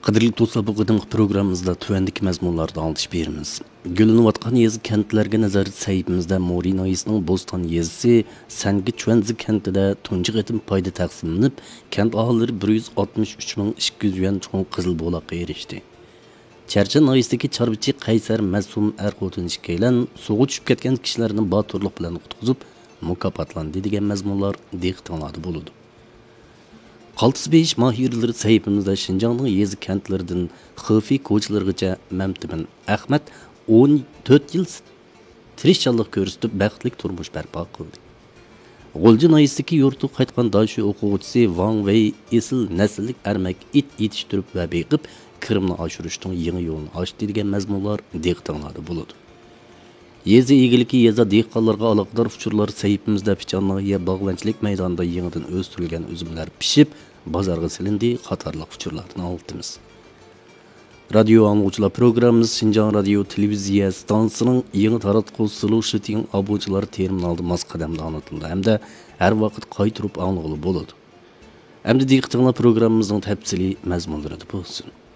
Qadrli do'stlar, bu qadimgi programmamizda tuvandagi mazmunlarni anglatish beramiz. Gülünüvatqan yezi kentlarga nazar saytimizda Morinoyisning Bo'ston yezisi Sangi Chuanzi kentida tunji qatim foyda taqsimlanib, kent aholilari 163.200 yuan cho'ng qizil bo'loqqa erishdi. Charcha noyisidagi chorbichi Qaysar Masum Erqotin ishkaylan suvga tushib ketgan kishilarni boturlik bilan qutqizib mukofotlandi degan mazmunlar diqqatingizda bo'ladi. Qaltis beyish mahirleri sayfimizda Şinjanның yezi kentlerinden Xıfi koçlarıgacha Mamtimin Ahmet 14 yıl tirishchanlik ko'rsatib baxtli turmush barpo qildi. G'o'lji noyisidagi yurtga qaytgan dashi o'quvchisi Wang Wei esil nasllik ermak it yetishtirib va beqib Krimni oshirishning yangi yo'lini ochdi degan mazmunlar diqqatingizda bo'ladi. Yezi egiliki yeza dehqonlarga aloqador uchurlar sayfimizda Pichannoye bog'lanchilik maydonida yangidan o'stirilgan uzumlar pishib bozorga silindi qatorliq uchurlarni oltimiz. Radio angluvchilar programmamiz Şinjan radio televiziya stansiyasining yangi taratquv solution abuchilar terminalda mos qadamda anitildi hamda har vaqt qaytirib anglag'ili bo'ladi. Hamda diqqatinglar programmamizning tafsiliy mazmunlarida bo'lsin.